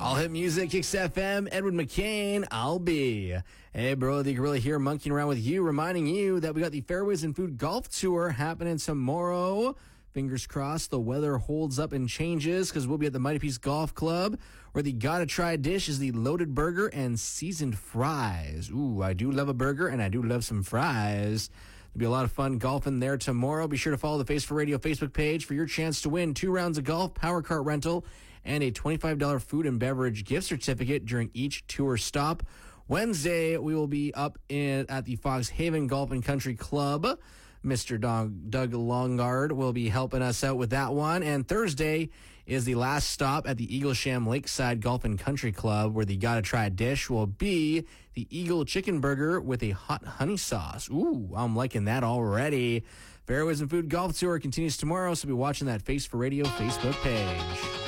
All hit music, Kicks FM, Edward McCain, I'll be. Hey, bro, the Gorilla here, monkeying around with you, reminding you that we got the Fairways and Food Golf Tour happening tomorrow. Fingers crossed the weather holds up and changes, because we'll be at the Mighty Peace Golf Club, where the gotta try dish is the loaded burger and seasoned fries. Ooh, I do love a burger, and I do love some fries. There'll be a lot of fun golfing there tomorrow. Be sure to follow the Face for Radio Facebook page for your chance to win 2 rounds of golf, power cart rental, and a $25 food and beverage gift certificate during each tour stop. Wednesday, we will be up at the Fox Haven Golf and Country Club. Mr. Doug Longard will be helping us out with that one. And Thursday is the last stop at the Eaglesham Lakeside Golf and Country Club, where the gotta try dish will be the Eagle Chicken Burger with a hot honey sauce. Ooh, I'm liking that already. Fairways and Food Golf Tour continues tomorrow, so be watching that Face for Radio Facebook page.